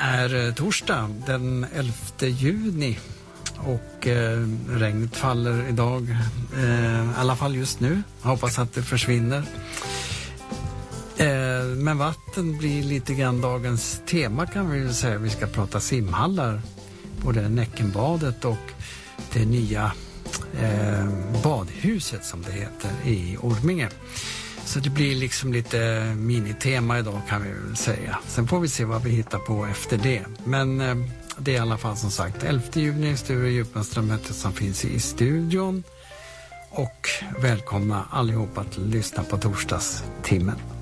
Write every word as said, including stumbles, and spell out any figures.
är torsdag den elfte juni och eh, regnet faller idag, eh, i alla fall just nu. Jag hoppas att det försvinner. Eh, men vatten blir lite grann dagens tema, kan vi väl säga. Vi ska prata simhallar, både Näckenbadet och det nya eh, badhuset som det heter i Orminge. Så det blir liksom lite minitema idag, kan vi väl säga. Sen får vi se vad vi hittar på efter det. Men eh, det är i alla fall som sagt elfte juni, Sture Djupenström som finns i studion. Och välkomna allihopa att lyssna på torsdagstimmen.